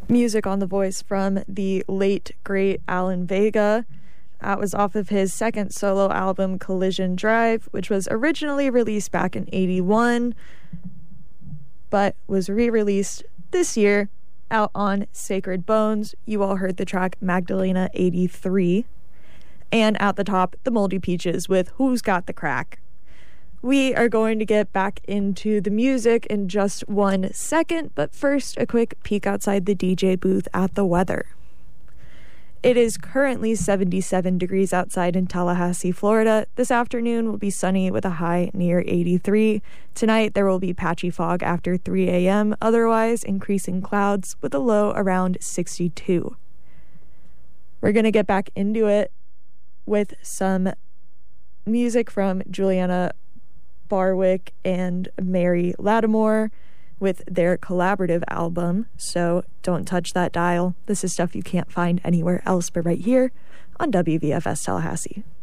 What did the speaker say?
Music on The Voice from the late, great Alan Vega. That was off of his second solo album, Collision Drive, which was originally released back in 81, but was re-released this year out on Sacred Bones. You all heard the track Magdalena 83. And at the top, the Moldy Peaches with Who's Got the Crack. We are going to get back into the music in just 1 second, but first, a quick peek outside the DJ booth at the weather. It is currently 77 degrees outside in Tallahassee, Florida. This afternoon will be sunny with a high near 83. Tonight, there will be patchy fog after 3 a.m., otherwise increasing clouds with a low around 62. We're going to get back into it with some music from Juliana Barwick and Mary Lattimore with their collaborative album, so don't touch that dial. This is stuff you can't find anywhere else but right here on WVFS Tallahassee.